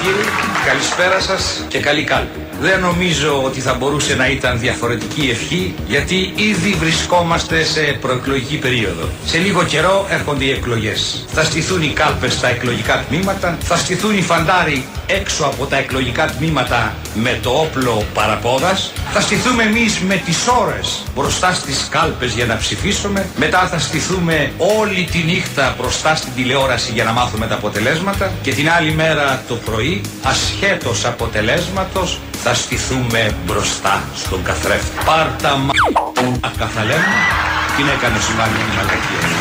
κύριοι, καλησπέρα σας και καλή κάλπη. Δεν νομίζω ότι θα μπορούσε να ήταν διαφορετική ευχή, γιατί ήδη βρισκόμαστε σε προεκλογική περίοδο. Σε λίγο καιρό έρχονται οι εκλογές. Θα στηθούν οι κάλπες στα εκλογικά τμήματα, θα στηθούν οι φαντάροι έξω από τα εκλογικά τμήματα με το όπλο παραπόδας, θα στηθούμε εμείς με τις ώρες μπροστά στις κάλπες για να ψηφίσουμε, μετά θα στηθούμε όλη τη νύχτα μπροστά στην τηλεόραση για να μάθουμε τα αποτελέσματα και την άλλη μέρα το πρωί, ασχέτως αποτελέσματος, θα στηθούμε μπροστά στον καθρέφτη. Πάρτα θα λέμε, την έκανες πάλι την μαλακία.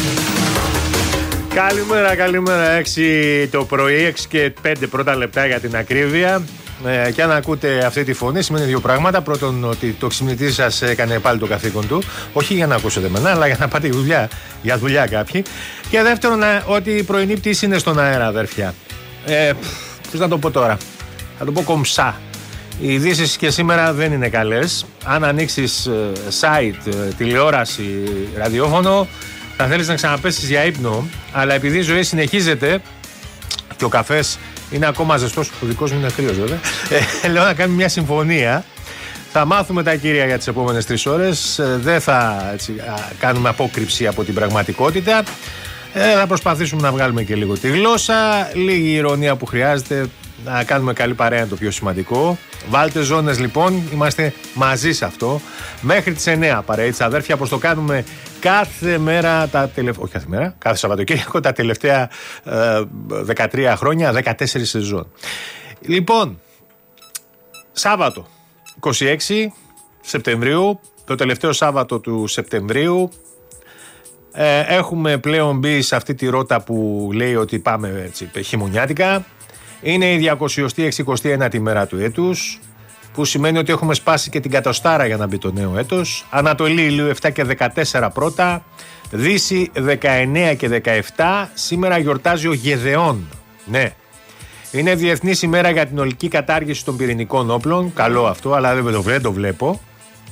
Καλημέρα, 6 το πρωί, 6 και 5 πρώτα λεπτά για την ακρίβεια. Και αν ακούτε αυτή τη φωνή, σημαίνει δύο πράγματα. Πρώτον, ότι το ξυπνητήρι σας έκανε πάλι το καθήκον του. Όχι για να ακούσετε εμένα, αλλά για να πάτε για δουλειά κάποιοι. Και δεύτερον, ότι η πρωινή πτήση είναι στον αέρα, αδέρφια. Πώς να το πω τώρα, θα το πω κομψά. Οι ειδήσεις και σήμερα δεν είναι καλές. Αν ανοίξεις site, τηλεόραση, ραδιόφωνο, θα θέλεις να ξαναπέσεις για ύπνο, αλλά επειδή η ζωή συνεχίζεται και ο καφές είναι ακόμα ζεστός, ο δικός μου είναι κρύος βέβαια, λέω να κάνουμε μια συμφωνία. Θα μάθουμε τα κύρια για τις επόμενες 3 ώρες, δεν θα κάνουμε απόκρυψη από την πραγματικότητα, θα προσπαθήσουμε να βγάλουμε και λίγο τη γλώσσα, λίγη ηρωνία που χρειάζεται, να κάνουμε καλή παρέα είναι το πιο σημαντικό. Βάλτε ζώνες λοιπόν, είμαστε μαζί σε αυτό. Μέχρι τις 9 παρέιτσα αδέρφια, όπως το κάνουμε κάθε μέρα, όχι κάθε μέρα, κάθε Σαββατοκύριακο τα τελευταία 13 χρόνια, 14 σεζόν. Λοιπόν, Σάββατο 26 Σεπτεμβρίου, το τελευταίο Σάββατο του Σεπτεμβρίου. Έχουμε πλέον μπει σε αυτή τη ρότα που λέει ότι πάμε έτσι χειμωνιάτικα. Είναι η 261η μέρα του έτους, που σημαίνει ότι έχουμε σπάσει και την κατοστάρα για να μπει το νέο έτος. Ανατολή ηλίου 7 και 14 πρώτα, Δύση 19 και 17. Σήμερα γιορτάζει ο Γεδεών. Ναι. Είναι Διεθνής ημέρα για την ολική κατάργηση των πυρηνικών όπλων. Καλό αυτό, αλλά δεν το βλέπω.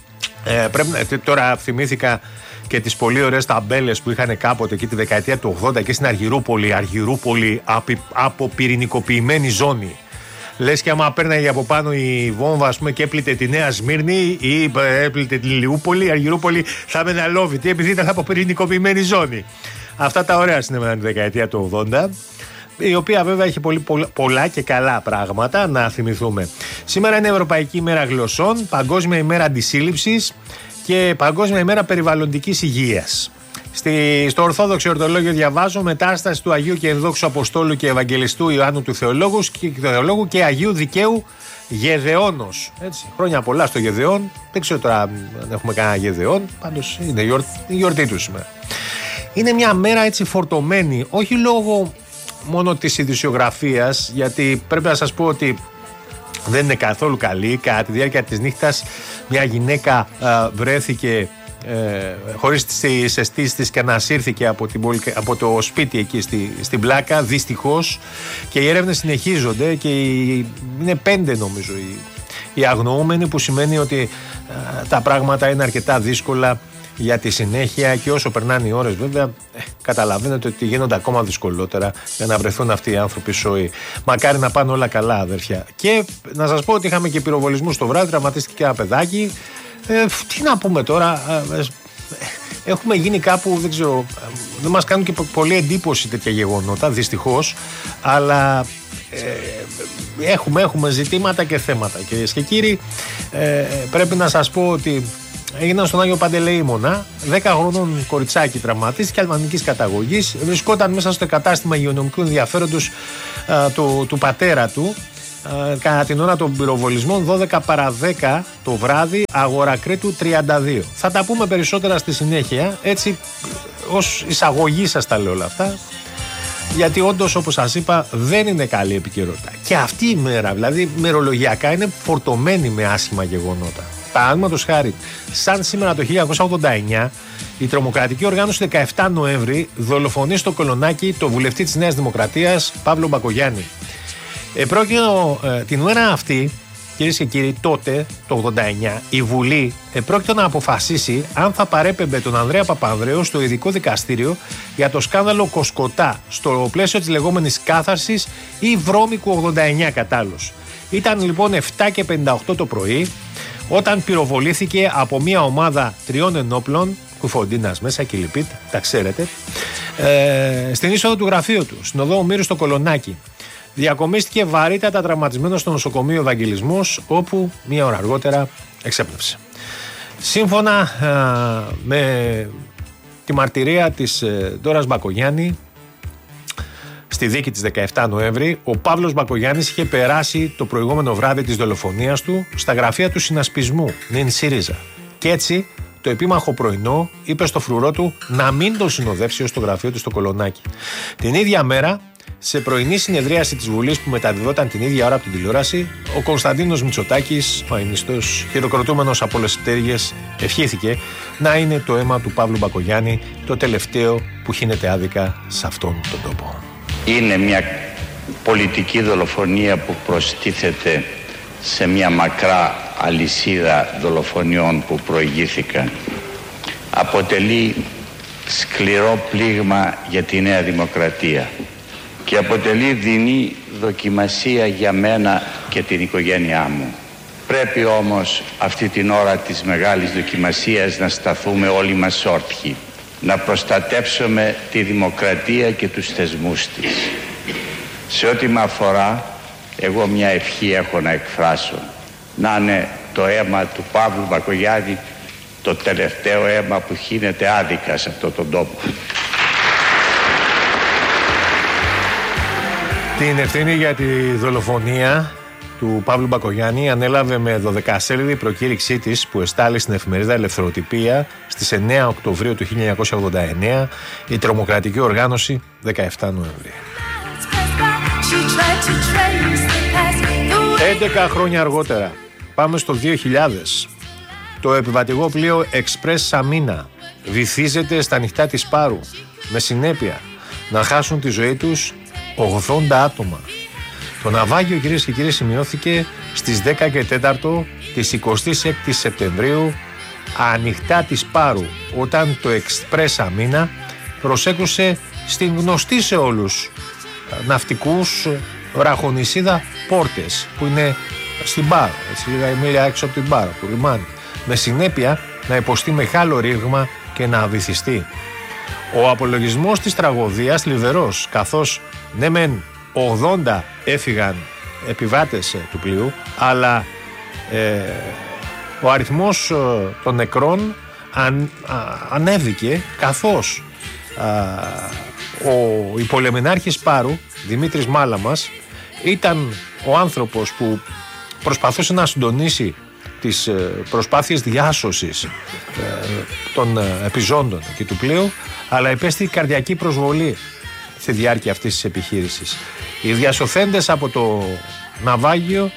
Τώρα θυμήθηκα και τις πολύ ωραίες ταμπέλες που είχαν κάποτε εκεί τη δεκαετία του 80 και στην Αργυρούπολη από πυρηνικοποιημένη ζώνη. Λες και άμα πέρναγε από πάνω η βόμβα, ας πούμε, και έπλητε τη Νέα Σμύρνη ή έπλητε τη Λιούπολη, η Αργυρούπολη θα έμενε αλόβητη επειδή ήταν από πυρηνικοποιημένη ζώνη. Αυτά τα ωραία συνέβαιναν τη δεκαετία του 80, η οποία βέβαια έχει πολλά και καλά πράγματα να θυμηθούμε. Σήμερα είναι Ευρωπαϊκή ημέρα γλωσσών, Παγκόσμια ημέρα αντισύλληψης και Παγκόσμια ημέρα περιβαλλοντικής υγείας. Στο Ορθόδοξο Ορτολόγιο διαβάζω μετάσταση του Αγίου και Ενδόξου Αποστόλου και Ευαγγελιστού Ιωάννου του Θεολόγου και Αγίου Δικαίου Γεδεώνος. Έτσι, χρόνια πολλά στο Γεδεών. Δεν ξέρω τώρα αν έχουμε κανένα Γεδεών, πάντως είναι η γιορτή του σήμερα. Είναι μια μέρα έτσι φορτωμένη, όχι λόγω μόνο της ειδησιογραφίας, γιατί πρέπει να σας πω ότι δεν είναι καθόλου καλή. Κατά τη διάρκεια της νύχτας μια γυναίκα βρέθηκε χωρίς τις αισθήσεις της και ανασύρθηκε από το σπίτι εκεί στην Πλάκα, δυστυχώς, και οι έρευνες συνεχίζονται και είναι 5 νομίζω οι αγνοούμενοι, που σημαίνει ότι τα πράγματα είναι αρκετά δύσκολα για τη συνέχεια και όσο περνάνε οι ώρες βέβαια καταλαβαίνετε ότι γίνονται ακόμα δυσκολότερα για να βρεθούν αυτοί οι άνθρωποι σοοί. Μακάρι να πάνε όλα καλά, αδερφιά. Και να σας πω ότι είχαμε και πυροβολισμούς το βράδυ, τραυματίστηκε και ένα παιδάκι. Τι να πούμε τώρα, έχουμε γίνει κάπου, δεν ξέρω, δεν μας κάνουν και πολύ εντύπωση τέτοια γεγονότα, δυστυχώς, αλλά έχουμε ζητήματα και θέματα. Κυρίες και κύριοι, πρέπει να σας πω ότι έγιναν στον Άγιο Παντελεήμονα, 10 χρονών κοριτσάκι τραυματίστηκε, αλβανικής καταγωγής, βρισκόταν μέσα στο κατάστημα υγειονομικού ενδιαφέροντος του πατέρα του, κατά την ώρα των πυροβολισμών, 12 παρά 10 το βράδυ, Αγορά Κρήτου 32. Θα τα πούμε περισσότερα στη συνέχεια, έτσι ως εισαγωγή σας τα λέω όλα αυτά, γιατί όντως, όπως σας είπα, δεν είναι καλή επικαιρότητα. Και αυτή η μέρα, δηλαδή μερολογιακά, είναι φορτωμένη με άσχημα γεγονότα. Παραδείγματος χάρη, σαν σήμερα το 1989, η τρομοκρατική οργάνωση 17 Νοέμβρη δολοφονεί στο Κολονάκι το βουλευτή της Νέας Δημοκρατίας Παύλο Μπακογιάννη. Πρόκειται την ώρα αυτή Κυρίες και κύριοι, τότε, το 89, η Βουλή πρόκειται να αποφασίσει αν θα παρέπεμπε τον Ανδρέα Παπανδρέου στο ειδικό δικαστήριο για το σκάνδαλο Κοσκοτά, στο πλαίσιο της λεγόμενης κάθαρσης ή βρώμικου 89 κατάλληλος. Ήταν λοιπόν 7:58 το πρωί, όταν πυροβολήθηκε από μια ομάδα 3 ενόπλων, Κουφοντίνας μέσα και Λιπίτ, τα ξέρετε, στην είσοδο του γραφείου του, στην οδό Ομήρου στο Κολονάκι. Διακομίστηκε βαρύτατα τραυματισμένος στο νοσοκομείο Ευαγγελισμός, όπου μία ώρα αργότερα εξέπνευσε. Σύμφωνα με τη μαρτυρία της Ντόρας Μπακογιάννη, στη δίκη της 17 Νοέμβρη, ο Παύλος Μπακογιάννης είχε περάσει το προηγούμενο βράδυ της δολοφονίας του στα γραφεία του συνασπισμού νυν ΣΥΡΙΖΑ. Και έτσι το επίμαχο πρωινό είπε στο φρουρό του να μην τον συνοδεύσει ως το γραφείο του στο Κολονάκι. Την ίδια μέρα, σε πρωινή συνεδρίαση της Βουλής που μεταδιδόταν την ίδια ώρα από την τηλεόραση, ο Κωνσταντίνος Μητσοτάκης, ο αείμνηστος, χειροκροτούμενος από όλες τις πτέρυγες, ευχήθηκε να είναι το αίμα του Παύλου Μπακογιάννη το τελευταίο που χύνεται άδικα σε αυτόν τον τόπο. Είναι μια πολιτική δολοφονία που προστίθεται σε μια μακρά αλυσίδα δολοφονιών που προηγήθηκαν. Αποτελεί σκληρό πλήγμα για τη Νέα Δημοκρατία και αποτελεί δεινή δοκιμασία για μένα και την οικογένειά μου. Πρέπει όμως αυτή την ώρα της μεγάλης δοκιμασίας να σταθούμε όλοι μας όρθιοι, να προστατεύσουμε τη δημοκρατία και τους θεσμούς της. Σε ό,τι με αφορά, εγώ μια ευχή έχω να εκφράσω. Να είναι το αίμα του Παύλου Μπακογιάννη το τελευταίο αίμα που χύνεται άδικα σε αυτόν τον τόπο. Την ευθύνη για τη δολοφονία του Παύλου Μπακογιάννη ανέλαβε με 12σέλιδη προκήρυξή της που εστάλει στην εφημερίδα Ελευθεροτυπία στις 9 Οκτωβρίου του 1989 η τρομοκρατική οργάνωση 17 Νοεμβρίου. 11 χρόνια αργότερα, πάμε στο 2000, το επιβατικό πλοίο Express Σαμίνα βυθίζεται στα νυχτά της Πάρου, με συνέπεια να χάσουν τη ζωή τους 80 άτομα. Το ναυάγιο, κυρίες και κύριοι, σημειώθηκε στις 10 και 4 της 26ης Σεπτεμβρίου ανοιχτά της Πάρου, όταν το Express Σαμίνα προσέκρουσε στην γνωστή σε όλους ναυτικούς ραχονισίδα Πόρτες, που είναι στην Πάρο, έτσι λίγα μίλια έξω από την Πάρο, του λιμάνι, με συνέπεια να υποστεί μεγάλο ρήγμα και να βυθιστεί. Ο απολογισμός της τραγωδίας λιβερός, καθώς ναι μεν 80 έφυγαν επιβάτες του πλοίου, αλλά ο αριθμός των νεκρών ανέβηκε, καθώς ο πολεμενάρχης Πάρου, Δημήτρης Μάλαμας, ήταν ο άνθρωπος που προσπαθούσε να συντονίσει τις προσπάθειες διάσωσης των επιζώντων και του πλοίου, αλλά υπέστη καρδιακή προσβολή στη διάρκεια αυτής της επιχείρησης. Οι διασωθέντες από το ναυάγιο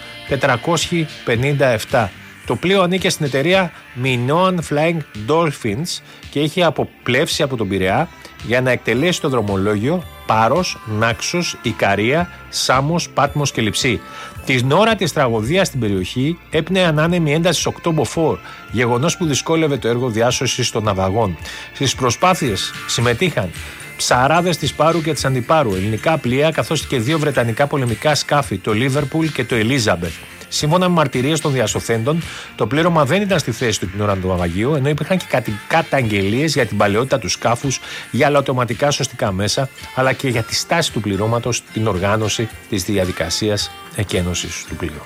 457. Το πλοίο ανήκε στην εταιρεία Minoan Flying Dolphins και είχε αποπλεύσει από τον Πειραιά για να εκτελέσει το δρομολόγιο Πάρος, Νάξος, Ικαρία, Σάμος, Πάτμος και Λειψή. Την ώρα της τραγωδίας στην περιοχή έπνεε ανάνεμη ένταση 8 μποφόρ, γεγονός που δυσκόλευε το έργο διάσωσης των ναυαγών. Στις προσπάθειες συμμετείχαν ψαράδες της Πάρου και της Αντιπάρου, ελληνικά πλοία, καθώς και 2 βρετανικά πολεμικά σκάφη, το Liverpool και το Elizabeth. Σύμφωνα με μαρτυρίες των διασωθέντων, το πλήρωμα δεν ήταν στη θέση του την ώρα του ναυαγίου, ενώ υπήρχαν και καταγγελίες για την παλαιότητα του σκάφους, για αλλατοματικά σωστικά μέσα, αλλά και για τη στάση του πληρώματος στην οργάνωση της διαδικασίας εκένωσης του πλοίου.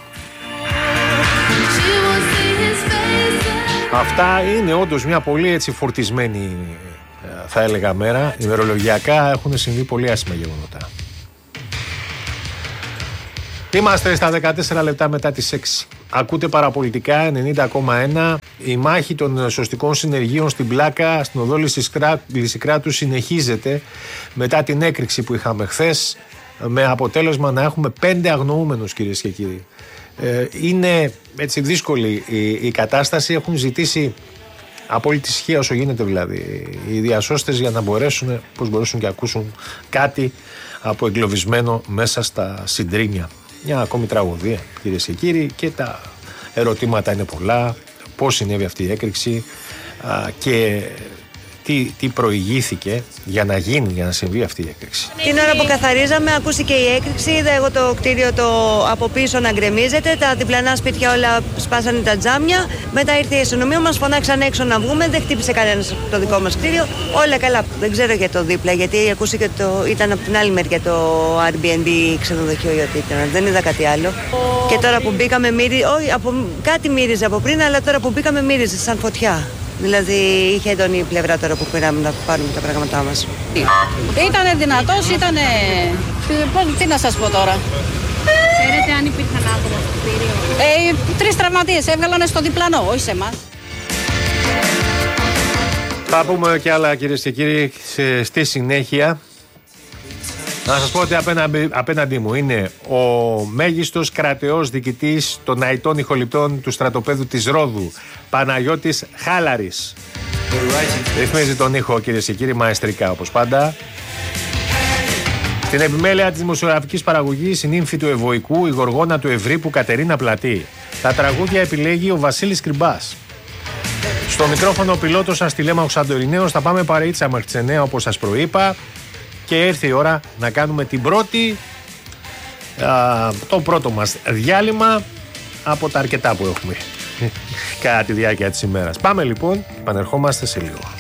Αυτά είναι όντως μια πολύ έτσι φορτισμένη, θα έλεγα, μέρα. Ημερολογιακά έχουν συμβεί πολύ άσχημα γεγονότα. Είμαστε στα 14 λεπτά μετά τις 6. Ακούτε παραπολιτικά 90,1. Η μάχη των σωστικών συνεργείων στην Πλάκα, στην οδό Λυσικράτου, συνεχίζεται μετά την έκρηξη που είχαμε χθες, με αποτέλεσμα να έχουμε 5 αγνοούμενους, κυρίες και κύριοι. Είναι έτσι δύσκολη η κατάσταση. Έχουν ζητήσει απόλυτη ησυχία όσο γίνεται, δηλαδή, οι διασώστες, για να μπορέσουν, πώς μπορέσουν και ακούσουν κάτι από εγκλωβισμένο μέσα στα συντρίμια. Μια ακόμη τραγωδία, κυρίες και κύριοι, και τα ερωτήματα είναι πολλά. Πώς συνέβη αυτή η έκρηξη και τι προηγήθηκε για να συμβεί αυτή η έκρηξη. Την ώρα που καθαρίζαμε, ακούστηκε η έκρηξη. Είδα εγώ το κτίριο από πίσω να γκρεμίζεται. Τα διπλανά σπίτια όλα σπάσανε τα τζάμια. Μετά ήρθε η αστυνομία, μας φωνάξαν έξω να βγούμε. Δεν χτύπησε κανένας το δικό μας κτίριο. Όλα καλά. Δεν ξέρω για το δίπλα, γιατί ακούστηκε ήταν από την άλλη μεριά το Airbnb ξενοδοχείο ή ό,τι ήταν. Δεν είδα κάτι άλλο. Και τώρα που μπήκαμε, κάτι μύριζε από πριν, αλλά τώρα που μπήκαμε μύριζε σαν φωτιά. Δηλαδή είχε έντονη πλευρά τώρα που πήραμε να πάρουμε τα πράγματά μας. Ήτανε δυνατός, ήτανε... Τι να σας πω τώρα. Ξέρετε αν υπήρχαν άτομα στο κτίριο? 3 τραυματίες έβγαλανε στο διπλανό, όχι σε εμάς. Θα πούμε και άλλα, κυρίες και κύριοι, στη συνέχεια. Να σας πω ότι απέναντί μου είναι ο μέγιστος κρατεός διοικητής των αητών ηχοληπτών του στρατοπέδου της Ρόδου, Παναγιώτης Χάλαρης. Ρυθμίζει τον ήχο, κυρίες και κύριοι, μαεστρικά όπως πάντα. Στην επιμέλεια της δημοσιογραφικής παραγωγής, η νύμφη του Ευωικού, η γοργόνα του Ευρύπου, Κατερίνα Πλατή. Τα τραγούδια επιλέγει ο Βασίλης Κρυμπάς. Στο μικρόφωνο ο πιλότος σας, Τηλέμαχος Σαντορινέος. Θα πάμε παρείτσα μέχρι τις 9 όπως σας προείπα. Και έρθει η ώρα να κάνουμε το πρώτο μας διάλειμμα από τα αρκετά που έχουμε κατά τη διάρκεια της ημέρας. Πάμε λοιπόν, επανερχόμαστε σε λίγο.